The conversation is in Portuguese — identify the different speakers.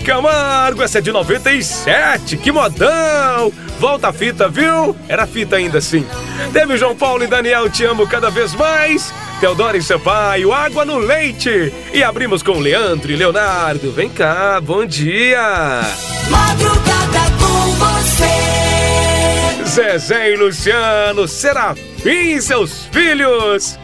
Speaker 1: Camargo, essa é de 97, que modão! Volta a fita, viu? Era fita ainda assim. Teve João Paulo e Daniel, Te Amo Cada Vez Mais. Teodoro e Sampaio, Água no Leite. E abrimos com Leandro e Leonardo. Vem cá, bom dia.
Speaker 2: Madrugada com você.
Speaker 1: Zezé e Luciano, Serafim e seus filhos.